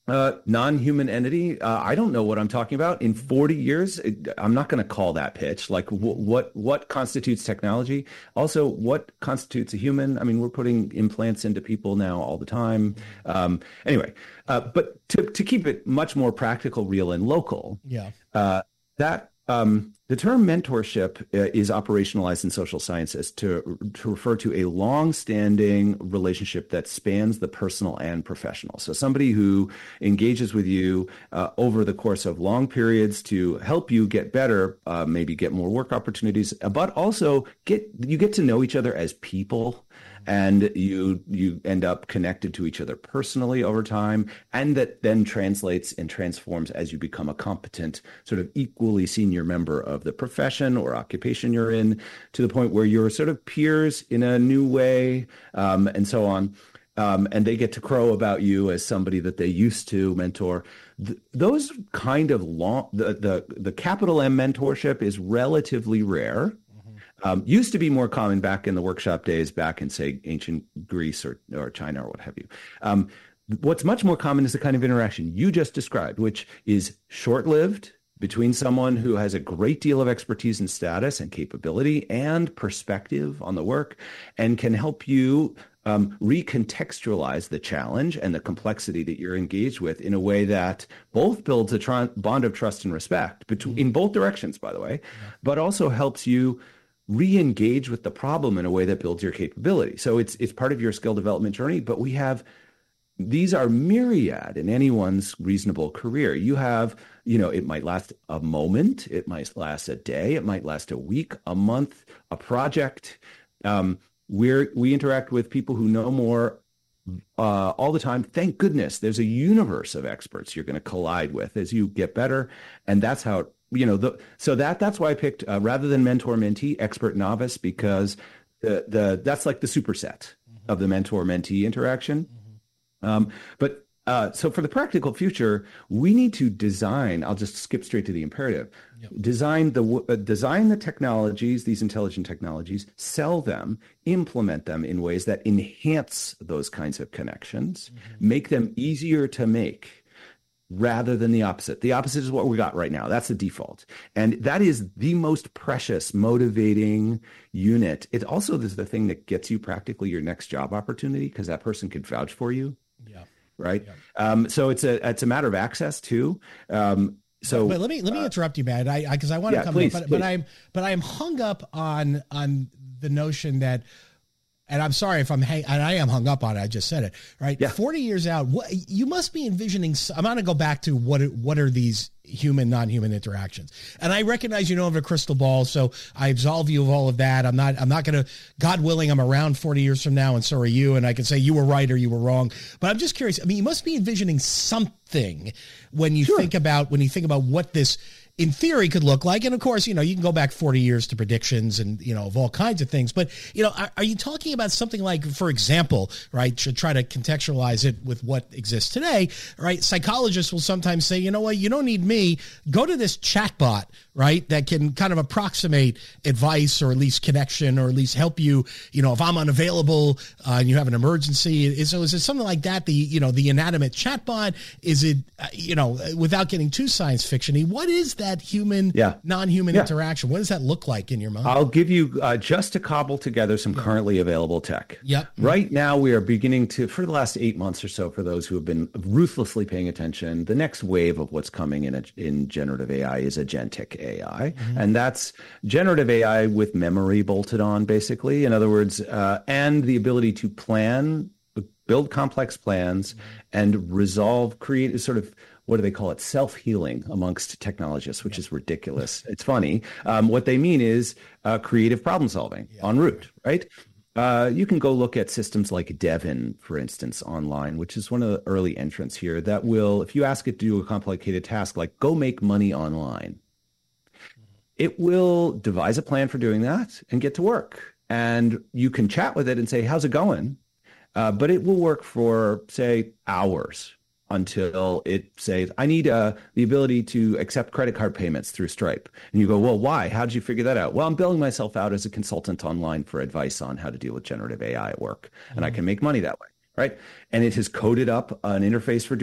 Non-human entity. I don't know what I'm talking about. In 40 years, I'm not going to call that pitch. Like, what constitutes technology? Also, what constitutes a human? I mean, we're putting implants into people now all the time. Anyway, but to keep it much more practical, real, and local, Yeah. that the term mentorship is operationalized in social sciences to refer to a long-standing relationship that spans the personal and professional. So somebody who engages with you over the course of long periods to help you get better, maybe get more work opportunities, but also you get to know each other as people. And you end up connected to each other personally over time, and that then translates and transforms as you become a competent, sort of equally senior member of the profession or occupation you're in, to the point where you're sort of peers in a new way, and so on. And they get to crow about you as somebody that they used to mentor. Those kind of the capital M mentorship is relatively rare. Used to be more common back in the workshop days, back in, say, ancient Greece or China or what have you. What's much more common is the kind of interaction you just described, which is short-lived between someone who has a great deal of expertise and status and capability and perspective on the work and can help you recontextualize the challenge and the complexity that you're engaged with in a way that both builds a bond of trust and respect in both directions, by the way, but also helps you re-engage with the problem in a way that builds your capability. So it's part of your skill development journey, but these are myriad in anyone's reasonable career. You have, it might last a moment, it might last a day, it might last a week, a month, a project. We interact with people who know more all the time. Thank goodness there's a universe of experts you're going to collide with as you get better. And that's how that's why I picked rather than mentor mentee, expert novice, because that's like the superset of the mentor mentee interaction. So for the practical future, we need to design. I'll just skip straight to the imperative. Yep. Design the technologies, these intelligent technologies, sell them, implement them in ways that enhance those kinds of connections, make them easier to make, rather than the opposite. The opposite is what we got right now. That's the default. And that is the most precious, motivating unit. It also is the thing that gets you practically your next job opportunity, because that person can vouch for you. Yeah. Right. Yeah. So it's a matter of access too. But let me interrupt you, Matt, because I want to come please, up, but I'm hung up on the notion that, and I'm sorry if and I am hung up on it. I just said it, right? Yeah. 40 years out, you must be envisioning. I'm going to go back to what are these human, non-human interactions? And I recognize you don't have a crystal ball, so I absolve you of all of that. I'm not going to, God willing, I'm around 40 years from now, and so are you, and I can say you were right or you were wrong. But I'm just curious. I mean, you must be envisioning something when you think about what this, in theory, could look like. And of course, you can go back 40 years to predictions and, of all kinds of things. But, are you talking about something like, for example, right, to try to contextualize it with what exists today, right? Psychologists will sometimes say, you know what, you don't need me. Go to this chatbot, right, that can kind of approximate advice or at least connection or at least help you, if I'm unavailable and you have an emergency. So is it something like that, the inanimate chatbot? Is it, without getting too science fiction-y, what is that human, non-human interaction? What does that look like in your mind? I'll give you just to cobble together some currently available tech. Yep. Right now, we are beginning to, for the last 8 months or so, for those who have been ruthlessly paying attention, the next wave of what's coming in generative AI is agentic AI. And that's generative AI with memory bolted on, basically. In other words, and the ability to build complex plans and create a sort of, what do they call it? Self-healing amongst technologists, which is ridiculous. It's funny. What they mean is creative problem solving en route, right? You can go look at systems like Devin, for instance, online, which is one of the early entrants here that will, if you ask it to do a complicated task like go make money online, it will devise a plan for doing that and get to work. And you can chat with it and say, how's it going? But it will work for, say, hours until it says, I need the ability to accept credit card payments through Stripe. And you go, well, why? How did you figure that out? Well, I'm billing myself out as a consultant online for advice on how to deal with generative AI at work. And I can make money that way, right? And it has coded up an interface for